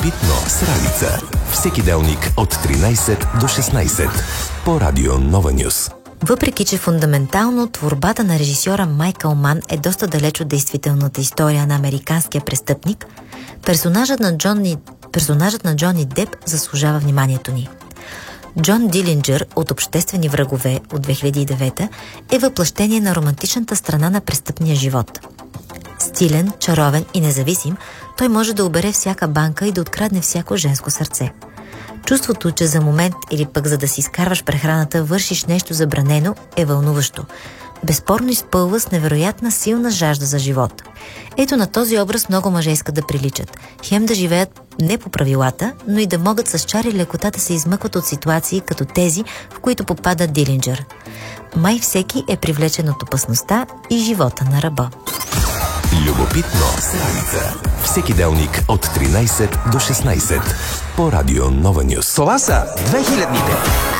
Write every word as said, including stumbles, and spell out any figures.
Любопитно с Ралица. Всеки делник от тринайсет до шестнайсет по Радио Нова Нюс. Въпреки че фундаментално творбата на режисьора Майкъл Ман е доста далеч от действителната история на американския престъпник, персонажът на Джони, персонажът на Джони Деп заслужава вниманието ни. Джон Дилинджър от Обществени врагове от две хиляди и девета е въплъщение на романтичната страна на престъпния живот. Стилен, чаровен и независим, той може да обере всяка банка и да открадне всяко женско сърце. Чувството, че за момент или пък за да си изкарваш прехраната вършиш нещо забранено, е вълнуващо. Безспорно изпълва с невероятна силна жажда за живот. Ето на този образ много мъже искат да приличат. Хем да живеят не по правилата, но и да могат с чар и лекота да се измъкват от ситуации като тези, в които попада Дилинджър. Май всеки е привлечен от опасността и живота на ръба. Любопитно с Ралица. Всеки делник от тринайсет до шестнайсет по Радио Нова Нюс. Това са две хилядните.